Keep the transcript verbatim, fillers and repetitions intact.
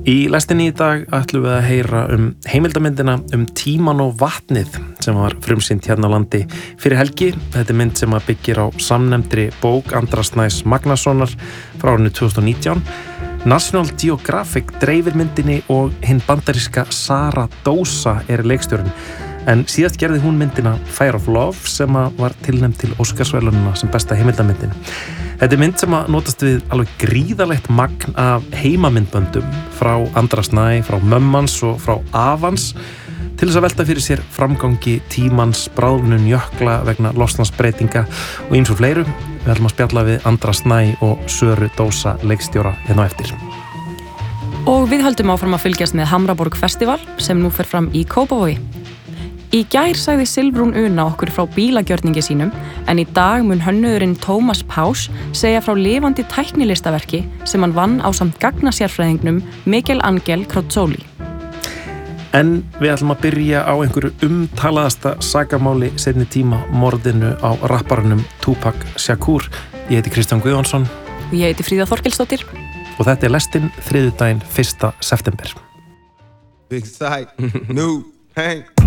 Í lestinni í dag ætlum við að heyra um heimildamyndina um Tímann og vatnið sem var frumsýnd hérna á landi fyrir helgi. Þetta er mynd sem að byggir á samnefndri bók Andra Snæs Magnasonar frá árinu tvö þúsund og nítján. National Geographic dreifir myndinni og hinn bandaríska Sara Dósa er leikstjórinn. En síðast gerði hún myndina Fire of Love sem að var tilnefnd til Óskarsverðlaunanna sem besta heimildamyndin. Þetta er mynd sem að notast við alveg gríðalegt magn af heimamyndböndum frá Andra Snæ, frá mömmans og frá afans til þess að velta fyrir sér framgangi tímans, bráðnun jökla vegna loftslagsbreytinga og ýmsu fleiru. Við ætlum að spjalla við Andra Snæ og Söru Dósa leikstjóra hérna á eftir. Og við höldum áfram að fylgjast með Hamraborg Festival sem nú fer fram í Kópavogi. Í gær sagði Silfrún Una okkur frá bílagjörningi sínum, en í dag mun hönnuðurinn Tómas Pás segja frá lifandi tæknilistaverki sem hann vann ásamt gagnasérfræðingnum Miguel Ángel Crozzoli. En við ætlum að byrja á einhverju umtalaðasta sakamáli seinni tíma, morðinu á rapparanum Tupac Shakur. Ég heiti Kristján Guðjónsson. Og ég heiti Fríða Þorkelsdóttir. Og þetta er lestin þriðjudaginn fyrsta september. Big sight, new, hang.